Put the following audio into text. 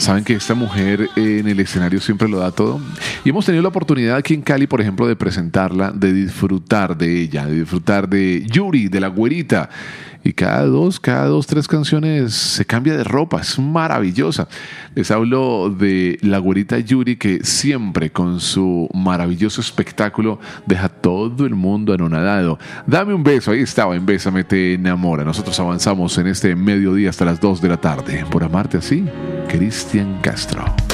Saben que esta mujer en el escenario siempre lo da todo. Y hemos tenido la oportunidad aquí en Cali, por ejemplo, de presentarla, de disfrutar de ella, de disfrutar de Yuri, de la güerita. Y cada dos, tres canciones se cambia de ropa. Es maravillosa. Les hablo de la güerita Yuri, que siempre con su maravilloso espectáculo deja todo el mundo anonadado. Dame un beso, ahí estaba en Bésame Te Enamora. Nosotros avanzamos en este mediodía hasta las 2 de la tarde. Por amarte así, Cristian Castro.